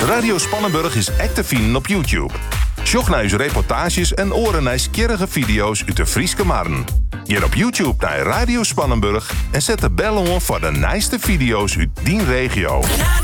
Radio Spannenburg is echt te vinden op YouTube. Sjoch naar uw reportages en oren naar skierrige video's uit de Frieske Marn. Ga op YouTube naar Radio Spannenburg en zet de bel om voor de nieuwste video's uit die regio.